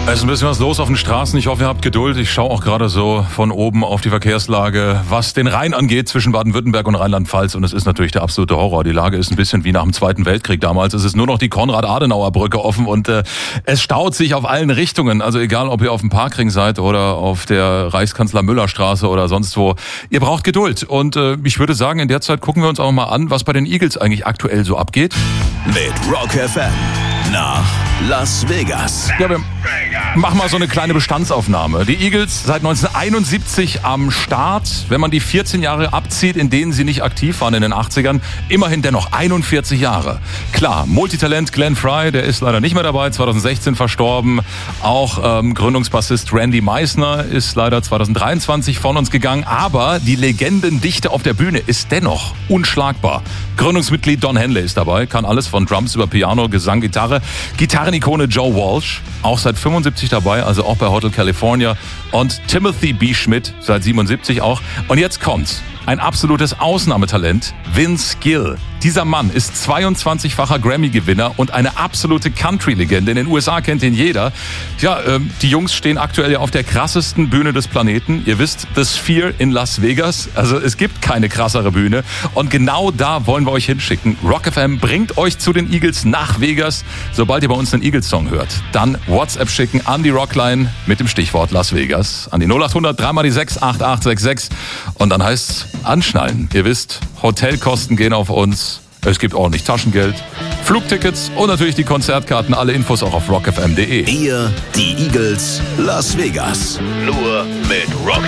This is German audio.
Es ist ein bisschen was los auf den Straßen. Ich hoffe, ihr habt Geduld. Ich schaue auch gerade so von oben auf die Verkehrslage, was den Rhein angeht zwischen Baden-Württemberg und Rheinland-Pfalz. Und es ist natürlich der absolute Horror. Die Lage ist ein bisschen wie nach dem Zweiten Weltkrieg damals. Es ist nur noch die Konrad-Adenauer-Brücke offen und es staut sich auf allen Richtungen. Also egal, ob ihr auf dem Parkring seid oder auf der Reichskanzler-Müller-Straße oder sonst wo. Ihr braucht Geduld. Und ich würde sagen, in der Zeit gucken wir uns auch mal an, was bei den Eagles eigentlich aktuell so abgeht. Mit Rock FM nach Las Vegas. Ja, wir machen mal so eine kleine Bestandsaufnahme. Die Eagles seit 1971 am Start. Wenn man die 14 Jahre abzieht, in denen sie nicht aktiv waren in den 80ern, immerhin dennoch 41 Jahre. Klar, Multitalent Glenn Frey, der ist leider nicht mehr dabei, 2016 verstorben. Auch Gründungsbassist Randy Meisner ist leider 2023 von uns gegangen. Aber die Legendendichte auf der Bühne ist dennoch unschlagbar. Gründungsmitglied Don Henley ist dabei, kann alles von Drums über Piano, Gesang, Gitarre. Gitarrenikone Joe Walsh, auch seit 75 dabei, also auch bei Hotel California. Und Timothy B. Schmidt, seit 77 auch. Und jetzt kommt's. Ein absolutes Ausnahmetalent, Vince Gill. Dieser Mann ist 22-facher Grammy-Gewinner und eine absolute Country-Legende. In den USA kennt ihn jeder. Ja, die Jungs stehen aktuell ja auf der krassesten Bühne des Planeten. Ihr wisst, The Sphere in Las Vegas. Also es gibt keine krassere Bühne. Und genau da wollen wir euch hinschicken. Rock FM bringt euch zu den Eagles nach Vegas. Sobald ihr bei uns einen Eagles-Song hört, dann WhatsApp schicken an die Rockline mit dem Stichwort Las Vegas. An die 0800 3 die 6 8866. Und dann heißt's anschnallen. Ihr wisst, Hotelkosten gehen auf uns. Es gibt ordentlich Taschengeld, Flugtickets und natürlich die Konzertkarten. Alle Infos auch auf rockfm.de. Ihr, die Eagles, Las Vegas. Nur mit Rock